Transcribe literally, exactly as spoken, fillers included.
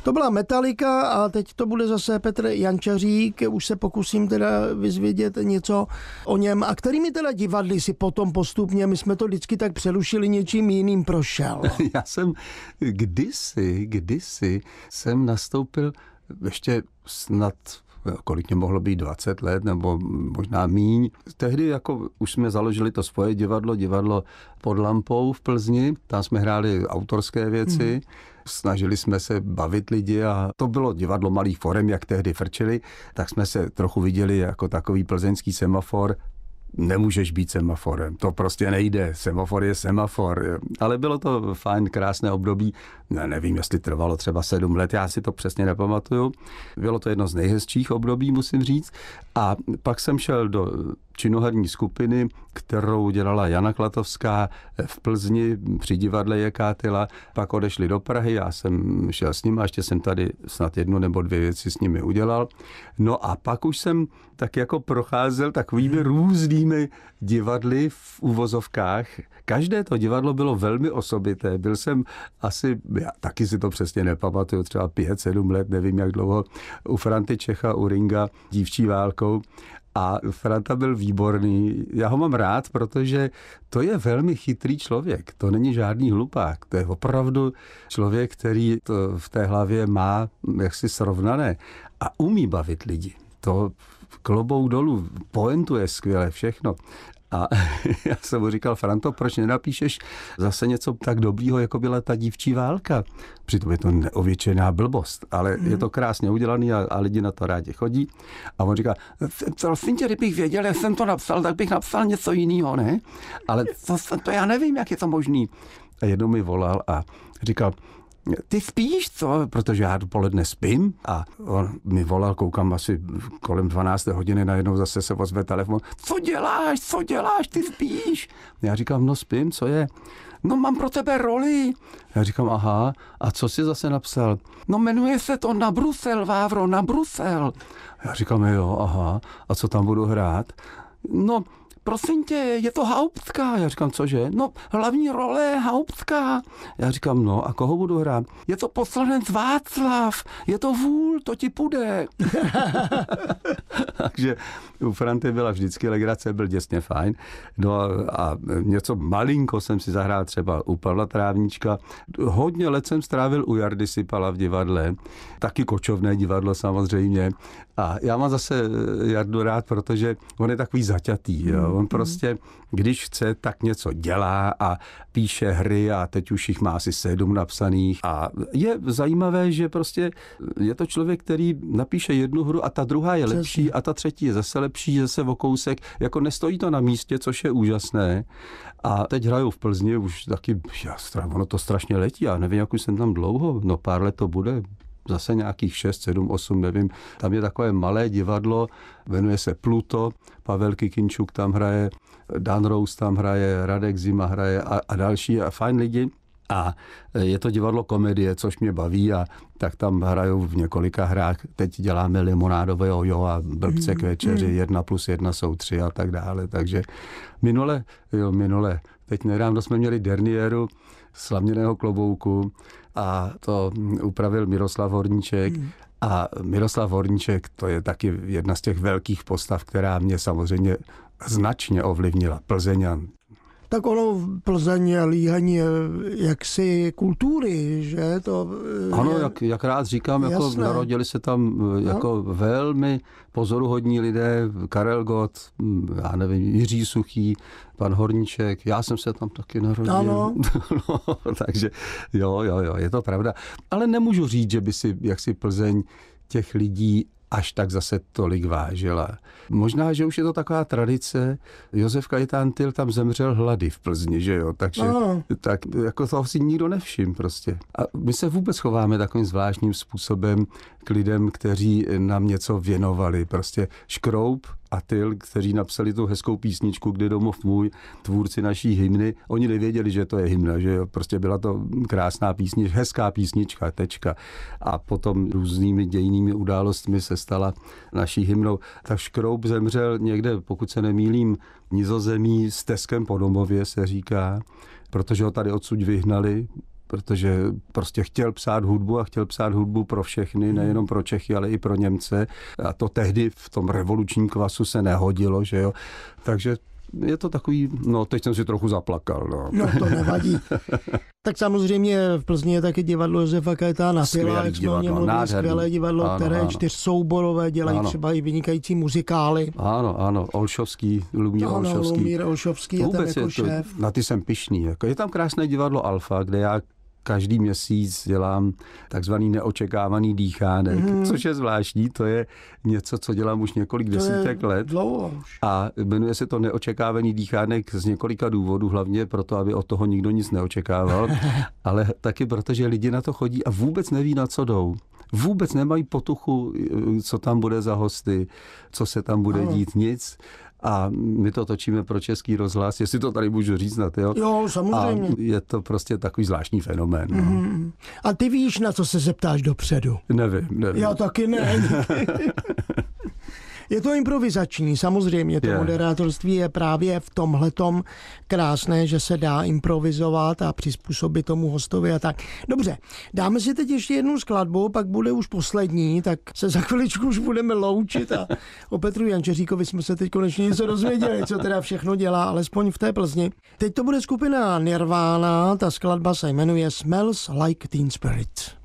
To byla Metallica a teď to bude zase Petr Jančařík. Už se pokusím teda vyzvědět něco o něm. A kterými teda divadly si potom postupně, my jsme to vždycky tak přerušili, něčím jiným prošel? Já jsem kdysi, kdysi jsem nastoupil ještě snad, kolik mě mohlo být, dvacet let nebo možná míň. Tehdy jako už jsme založili to svoje divadlo, divadlo Pod lampou v Plzni, tam jsme hráli autorské věci, hmm. snažili jsme se bavit lidi a to bylo divadlo malých forem, jak tehdy frčeli, tak jsme se trochu viděli jako takový plzeňský semafor. Nemůžeš být semaforem, to prostě nejde, semafor je semafor, ale bylo to fajn, krásné období, ne, nevím, jestli trvalo třeba sedm let, já si to přesně nepamatuju, bylo to jedno z nejhezčích období, musím říct, a pak jsem šel do činoherní skupiny, kterou dělala Jana Klatovská v Plzni při divadle Jekátila, pak odešli do Prahy, já jsem šel s nimi, a ještě jsem tady snad jednu nebo dvě věci s nimi udělal, no a pak už jsem tak jako procházel takovými různými divadly v uvozovkách. Každé to divadlo bylo velmi osobité. Byl jsem asi, já taky si to přesně nepamatuju, třeba pět, sedm let, nevím jak dlouho, u Franty Čecha, u Ringa, Dívčí válkou. A Franta byl výborný. Já ho mám rád, protože to je velmi chytrý člověk. To není žádný hlupák. To je opravdu člověk, který to v té hlavě má jaksi srovnané a umí bavit lidi. To klobouk dolů, pointuje skvěle všechno. A já jsem mu říkal, Franto, proč nenapíšeš zase něco tak dobrýho, jako byla ta Dívčí válka? Přitom je to neověčená blbost, ale mm. je to krásně udělaný a, a lidi na to rádi chodí. A on říká, prosím tě, kdybych věděl, jak jsem to napsal, tak bych napsal něco jiného, ne? Ale to, to já nevím, jak je to možný. A jednou mi volal a říkal, ty spíš, co? Protože já dopoledne spím a on mi volal, koukám asi kolem dvanácté hodiny, najednou zase se ozve telefon. Co děláš, co děláš, ty spíš? Já říkám, no spím, co je? No mám pro tebe roli. Já říkám, aha, a co jsi zase napsal? No jmenuje se to Na Brusel, Vávro, Na Brusel. Já říkám, jo, aha, a co tam budu hrát? No, prosím tě, je to Hauptka. Já říkám, cože? No, hlavní role Hauptka. Já říkám, no a koho budu hrát? Je to poslanec Václav, je to vůl, to ti půjde. Takže u Franty byla vždycky legrace, byl děsně fajn. No a něco malinko jsem si zahrál třeba u Pavla Trávníčka. Hodně let jsem strávil u Jardy Sypala v divadle. Taky kočovné divadlo samozřejmě. A já mám zase Jardu rád, protože on je takový zaťatý. Jo? On prostě, když chce, tak něco dělá a píše hry a teď už jich má asi sedm napsaných. A je zajímavé, že prostě je to člověk, který napíše jednu hru a ta druhá je lepší a ta třetí je zase lepší, zase o kousek. Jako nestojí to na místě, což je úžasné. A teď hraju v Plzni už taky, já, ono to strašně letí, já nevím, jak už jsem tam dlouho, no pár let to bude. Zase nějakých šest, sedm, osm, nevím. Tam je takové malé divadlo, jmenuje se Pluto, Pavel Kikinčuk tam hraje, Dan Rous tam hraje, Radek Zima hraje a, a další a fajn lidi. A je to divadlo komedie, což mě baví a tak tam hrajou v několika hrách. Teď děláme limonádové ojo a blbce k večeři, jedna plus jedna jsou tři a tak dále. Takže minule, jo minule, teď nedávno jsme měli derniéru Slaměného klobouku a to upravil Miroslav Horníček. Hmm. A Miroslav Horníček, to je taky jedna z těch velkých postav, která mě samozřejmě značně ovlivnila. Plzeňan. Tak ono v Plzeň je líhaní jaksi kultury, že? To ano, je... jak, jak rád říkám, jako narodili se tam jako no. velmi pozoruhodní lidé, Karel Gott, já nevím, Jiří Suchý, pan Horníček, já jsem se tam taky narodil. Ano. no, takže jo, jo, jo, je to pravda. Ale nemůžu říct, že by si jaksi Plzeň těch lidí až tak zase tolik vážila. Možná, že už je to taková tradice. Josef Kajitán Tyl tam zemřel hlady v Plzni, že jo? Takže no. tak jako toho si nikdo nevšim prostě. A my se vůbec chováme takovým zvláštním způsobem k lidem, kteří nám něco věnovali. Prostě Škroup a Tyl, kteří napsali tu hezkou písničku Kde domov můj, tvůrci naší hymny, oni nevěděli, že to je hymna, že jo? Prostě byla to krásná písnička, hezká písnička, tečka. A potom různými dějnými událostmi se stala naší hymnou. Tak Škroup zemřel někde, pokud se nemýlím, Nizozemí s Teskem po domově se říká, protože ho tady odsud vyhnali, protože prostě chtěl psát hudbu a chtěl psát hudbu pro všechny, nejenom pro Čechy, ale i pro Němce. A to tehdy v tom revolučním kvasu se nehodilo, že jo. Takže je to takový, no teď jsem si trochu zaplakal. No, no to nevadí. Tak samozřejmě v Plzni je taky divadlo Josefa Kajetána Tyla, jak jsme o něm mluvili, skvělé divadlo, ano, které je čtyřsouborové, dělají ano. třeba i vynikající muzikály. Ano, ano, Olšovský, Lumír ano, Olšovský. Lumír Olšovský je tam jako je šéf. To, na ty jsem pyšný. Jako je tam krásné divadlo Alfa, kde já každý měsíc dělám takzvaný neočekávaný dýchánek, mm. což je zvláštní, to je něco, co dělám už několik to desítek let. Dlouho už. A jmenuje se to neočekávaný dýchánek z několika důvodů, hlavně proto, aby od toho nikdo nic neočekával, ale taky proto, že lidi na to chodí a vůbec neví, na co jdou. Vůbec nemají potuchu, co tam bude za hosty, co se tam bude dít, nic. A my to točíme pro Český rozhlas, jestli to tady můžu říct snad, jo? Jo, samozřejmě. A je to prostě takový zvláštní fenomén. No. Mm. A ty víš, na co se zeptáš dopředu? Nevím, nevím. Já taky ne. Je to improvizační, samozřejmě. To yeah. moderátorství je právě v tomhletom krásné, že se dá improvizovat a přizpůsobit tomu hostovi a tak. Dobře, dáme si teď ještě jednu skladbu, pak bude už poslední, tak se za chviličku už budeme loučit a o Petru Jančeříkovi jsme se teď konečně něco dozvěděli, co teda všechno dělá, alespoň v té Plzni. Teď to bude skupina Nirvana, ta skladba se jmenuje Smells Like Teen Spirit.